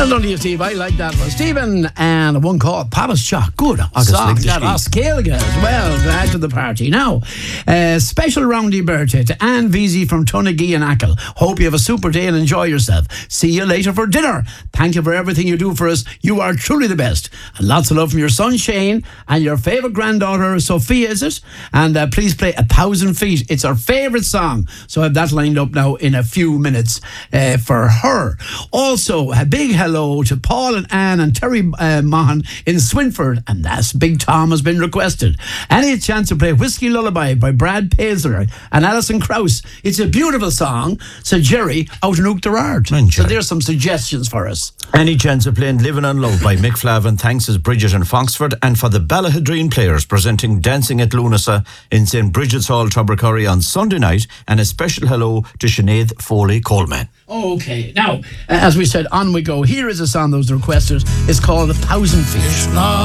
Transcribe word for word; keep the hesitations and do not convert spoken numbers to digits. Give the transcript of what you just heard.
Well done to you, Steve. I like that one. Stephen and one called Papa's Chalk. Good song. That Oscailga as well. To add to the party. Now, uh, special roundy birthday to Anne Veazey from Tunnegee and Ackle. Hope you have a super day and enjoy yourself. See you later for dinner. Thank you for everything you do for us. You are truly the best. And lots of love from your son Shane and your favourite granddaughter Sophia, is it? And uh, please play A Thousand Feet. It's our favourite song. So I have that lined up now in a few minutes uh, for her. Also, a big hello to Paul and Anne and Terry uh, Mahan in Swinford, and that's Big Tom has been requested. Any chance to play Whiskey Lullaby by Brad Paisley and Alison Krauss? It's a beautiful song. So Jerry out in Oughterard. So there's some suggestions for us. Any chance of playing Living on Love by Mick Flavin, thanks as Bridget and Foxford, and for the Ballahadreen Players presenting Dancing at Lunasa in Saint Bridget's Hall, Tubbercurry on Sunday night, and a special hello to Sinead Foley Coleman. Okay, now, uh, as we said, on we go. Here is a song that was requested. It's called A Thousand Feet.